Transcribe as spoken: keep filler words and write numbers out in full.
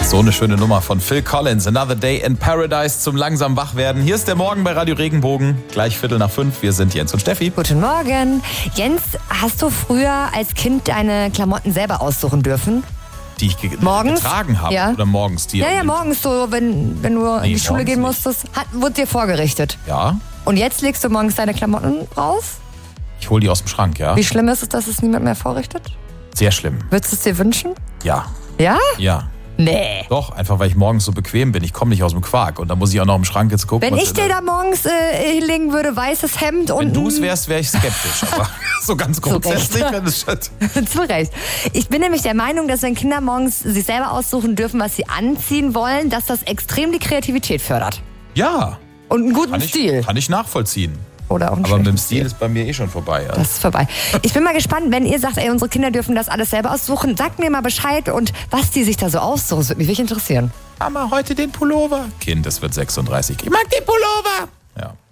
So eine schöne Nummer von Phil Collins. Another Day in Paradise zum langsam Wachwerden. Hier ist der Morgen bei Radio Regenbogen. Gleich Viertel nach fünf. Wir sind Jens und Steffi. Guten Morgen. Jens, hast du früher als Kind deine Klamotten selber aussuchen dürfen? Die ich ge Morgens? getragen habe. Ja. Oder morgens die? Ja, ja, morgens so, wenn, wenn du Nee, in die Schule morgens gehen nicht. musstest, hat, wurde dir vorgerichtet. Ja. Und jetzt legst du morgens deine Klamotten raus? Ich hole die aus dem Schrank, ja. Wie schlimm ist es, dass es niemand mehr vorrichtet? Sehr schlimm. Würdest du es dir wünschen? Ja. Ja? Ja. Nee. Doch, einfach weil ich morgens so bequem bin. Ich komme nicht aus dem Quark. Und dann muss ich auch noch im Schrank jetzt gucken. Wenn was ich in dir der- da morgens äh, hinlegen würde, weißes Hemd und... Wenn du es wärst, wäre ich skeptisch. Aber so ganz grundsätzlich, Recht. wenn es schon... Zu Recht. Ich bin nämlich der Meinung, dass wenn Kinder morgens sich selber aussuchen dürfen, was sie anziehen wollen, dass das extrem die Kreativität fördert. Ja. Und einen guten Kann ich, Stil. kann ich nachvollziehen. Oder auch einen Aber mit dem schlechten Stil ist bei mir eh schon vorbei. Ja. Das ist vorbei. Ich bin mal gespannt, wenn ihr sagt, ey, unsere Kinder dürfen das alles selber aussuchen. Sagt mir mal Bescheid und was die sich da so aussuchen. Das würde mich wirklich interessieren. Mama, heute den Pullover. Kind, es wird sechsunddreißig. Ich mag den Pullover. Ja.